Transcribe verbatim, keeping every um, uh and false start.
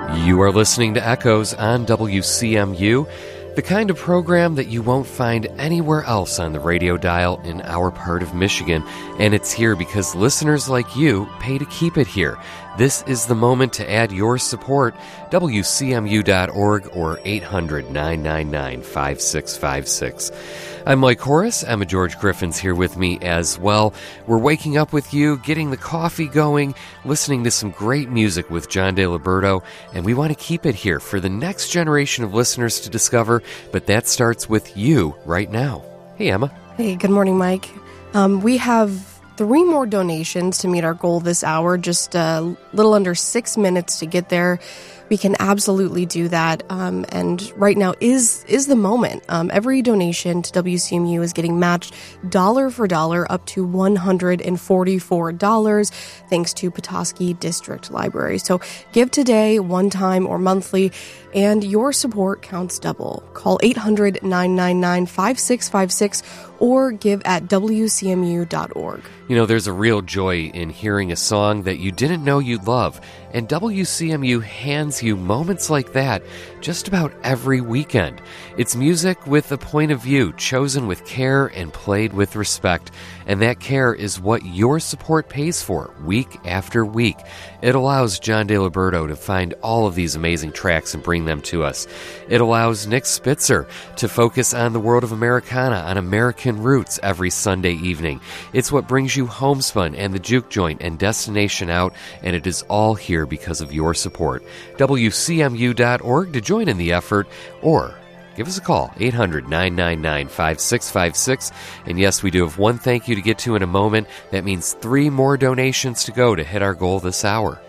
You are listening to Echoes on W C M U, the kind of program that you won't find anywhere else on the radio dial in our part of Michigan, and it's here because listeners like you pay to keep it here. This is the moment to add your support, W C M U dot org or eight hundred, nine nine nine, five six five six. I'm Mike Horace. Emma George Griffin's here with me as well. We're waking up with you, getting the coffee going, listening to some great music with John DeLiberto, and we want to keep it here for the next generation of listeners to discover, but that starts with you right now. Hey, Emma. Hey, good morning, Mike. Um, we have three more donations to meet our goal this hour, just a little under six minutes to get there. We can absolutely do that, um, and right now is is the moment. Um, every donation to W C M U is getting matched dollar for dollar up to one hundred forty-four dollars, thanks to Petoskey District Library. So give today, one time or monthly, and your support counts double. Call eight hundred, nine nine nine, five six five six or give at W C M U dot org. You know, there's a real joy in hearing a song that you didn't know you'd love, and W C M U hands you moments like that just about every weekend. It's music with a point of view, chosen with care and played with respect, and that care is what your support pays for week after week. It allows John DeLiberto to find all of these amazing tracks and bring them to us. It allows Nick Spitzer to focus on the world of Americana, on American roots every Sunday evening. It's what brings you Homespun and the Juke Joint and Destination Out, and it is all here because of your support. W C M U dot org to join in the effort, or give us a call, eight hundred, nine nine nine, five six five six. And yes, we do have one thank you to get to in a moment. That means three more donations to go to hit our goal this hour.